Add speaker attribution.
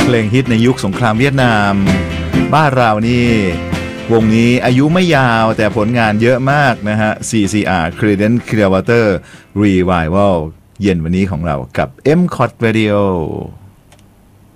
Speaker 1: เพลงฮิตในยุคสงครามเวียดนามบ้านเรานี่วงนี้อายุไม่ยาวแต่ผลงานเยอะมากนะฮะ CCR Creedence Clearwater Revival เย็นวันนี้ของเรากับ M-Cot Radio